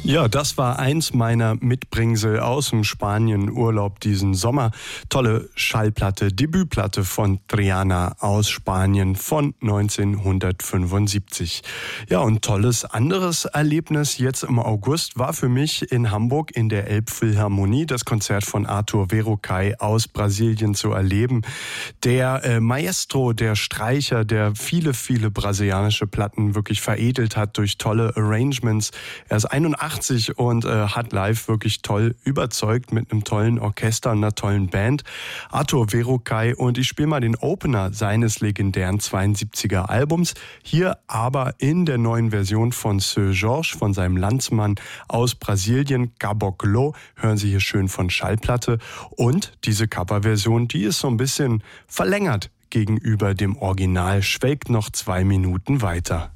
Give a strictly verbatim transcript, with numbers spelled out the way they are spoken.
Ja, das war eins meiner Mitbringsel aus dem Spanien-Urlaub diesen Sommer. Tolle Schallplatte, Debütplatte von Triana aus Spanien von neunzehnhundertfünfundsiebzig. Ja, und tolles anderes Erlebnis jetzt im August war für mich in Hamburg in der Elbphilharmonie das Konzert von Arthur Verocai aus Brasilien zu erleben. Der äh, Maestro, der Streicher, der viele, viele brasilianische Platten wirklich veredelt hat durch tolle Arrangements. Er ist einundachtzig und äh, hat live wirklich toll überzeugt mit einem tollen Orchester und einer tollen Band. Arthur Verocai, und ich spiele mal den Opener seines legendären zweiundsiebziger Albums. Hier aber in der neuen Version von Seu Jorge, von seinem Landsmann aus Brasilien, Caboclo. Hören Sie hier schön von Schallplatte. Und diese Coverversion, die ist so ein bisschen verlängert gegenüber dem Original, schwelgt noch zwei Minuten weiter.